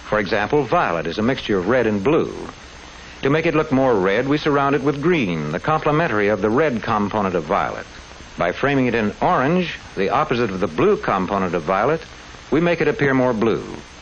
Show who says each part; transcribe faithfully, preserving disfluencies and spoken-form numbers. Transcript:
Speaker 1: For example, violet is a mixture of red and blue. To make it look more red, we surround it with green, the complementary of the red component of violet. By framing it in orange, the opposite of the blue component of violet, we make it appear more blue.